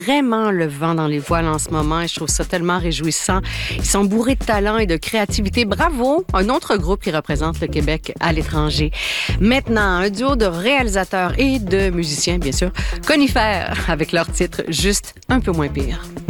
Vraiment le vent dans les voiles en ce moment et je trouve ça tellement réjouissant. Ils sont bourrés de talent et de créativité. Bravo! Un autre groupe qui représente le Québec à l'étranger. Maintenant, un duo de réalisateurs et de musiciens, bien sûr, Conifères, avec leur titre Juste un peu moins pire.